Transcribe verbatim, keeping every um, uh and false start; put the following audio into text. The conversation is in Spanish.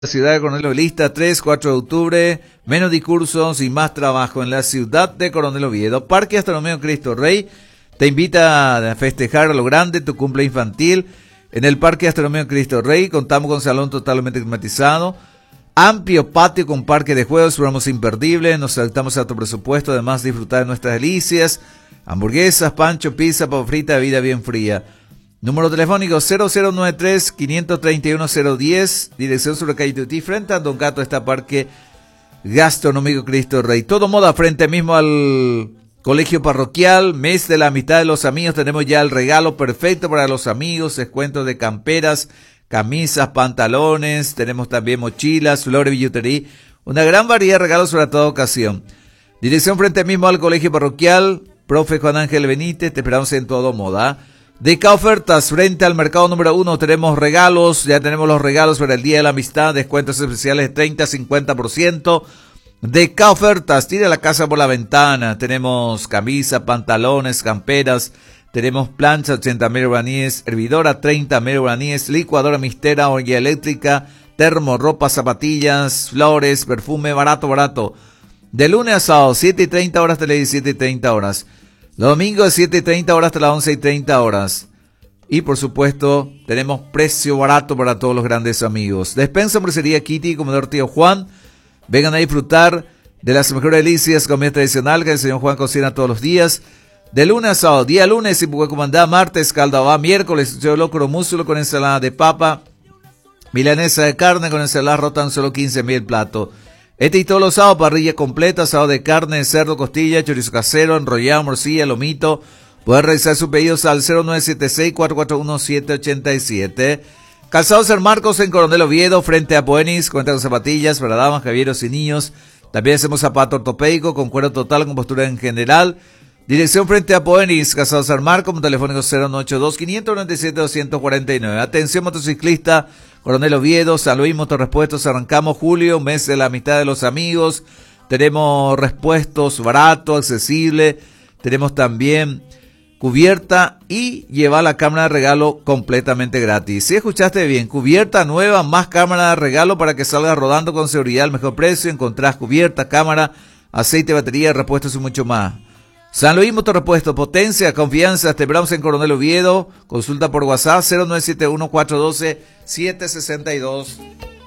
Ciudad de Coronel Lista, tres, cuatro de octubre, menos discursos y más trabajo en la ciudad de Coronel Oviedo. Parque Astronómico Cristo Rey te invita a festejar a lo grande tu cumple infantil. En el Parque Astronómico Cristo Rey contamos con salón totalmente climatizado, amplio patio con parque de juegos, programas imperdibles, nos saltamos a tu presupuesto, además disfrutar de nuestras delicias, hamburguesas, pancho, pizza, papa frita, bebida bien fría. Número telefónico cero cero nueve tres, cinco tres uno, cero uno cero, dirección sobre calle Tutí, frente a Don Gato está Parque Gastronómico Cristo Rey. Todo moda frente mismo al colegio parroquial, mes de la amistad de los amigos, tenemos ya el regalo perfecto para los amigos, descuentos de camperas, camisas, pantalones, tenemos también mochilas, flores, billutería, una gran variedad de regalos para toda ocasión. Dirección frente mismo al colegio parroquial, profe Juan Ángel Benítez, te esperamos en Todo Moda. De K Ofertas, frente al mercado número uno, tenemos regalos, ya tenemos los regalos para el Día de la Amistad, descuentos especiales de treinta a cincuenta por ciento. De K Ofertas, tira la casa por la ventana, tenemos camisa, pantalones, camperas, tenemos plancha ochenta mil guaraníes, hervidora treinta mil guaraníes, licuadora mistera, olla eléctrica, termo, ropa, zapatillas, flores, perfume, barato, barato. De lunes a sábado, siete y treinta horas hasta las diecisiete y treinta horas. Los domingos de siete y treinta horas hasta las once y treinta horas. Y por supuesto, tenemos precio barato para todos los grandes amigos. Despensa, hamburguesería Kitty, Comedor Tío Juan. Vengan a disfrutar de las mejores delicias, comida tradicional que el señor Juan cocina todos los días. De lunes a sábado, día lunes, Ipucuecumandá, martes, caldabá, miércoles, locro, músculo con ensalada de papa, milanesa de carne con ensalada rota, solo quince mil platos. Este y todos los sábados, parrilla completa, asado de carne, cerdo, costilla, chorizo casero, enrollado, morcilla, lomito. Pueden realizar sus pedidos al cero nueve siete seis, cuatro cuatro uno, siete ocho siete. Calzados San Marcos en Coronel Oviedo, frente a Poenis, cuenta con zapatillas para damas, caballeros y niños. También hacemos zapato ortopédico con cuero total, con postura en general. Dirección frente a Poenis, Calzados San Marcos, con teléfono cero nueve ocho dos, cinco nueve siete, dos cuatro nueve. Atención motociclista, Coronel Oviedo, San Luis Motorrepuestos, arrancamos julio, mes de la amistad de los amigos. Tenemos repuestos baratos, accesibles. Tenemos también cubierta y lleva la cámara de regalo completamente gratis. Si escuchaste bien, cubierta nueva más cámara de regalo para que salgas rodando con seguridad al mejor precio. Encontrás cubierta, cámara, aceite, batería, repuestos y mucho más. San Luis Motorrepuesto, potencia, confianza, te esperamos en Coronel Oviedo. Consulta por WhatsApp cero nueve siete uno, cuatro uno dos, siete seis dos.